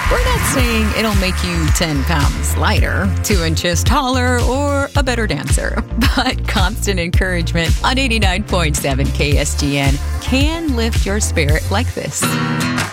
We're not saying it'll make you 10 pounds lighter, 2 inches taller, or a better dancer. But constant encouragement on 89.7 KSGN can lift your spirit like this.